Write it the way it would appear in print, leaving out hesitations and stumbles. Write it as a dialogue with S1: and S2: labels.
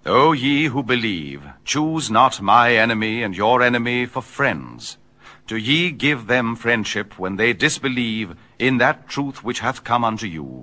S1: O ye who believe, choose not my enemy and your enemy for friends. Do ye give them friendship when they disbelieve in that truth which hath come unto you,